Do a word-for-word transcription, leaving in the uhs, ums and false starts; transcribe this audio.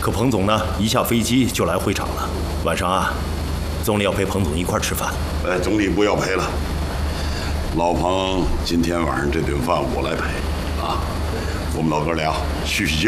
可彭总呢，一下飞机就来会场了。晚上啊，总理要陪彭总一块吃饭。 哎，总理不要陪了，老彭今天晚上这顿饭我来陪啊，我们老哥俩叙叙旧。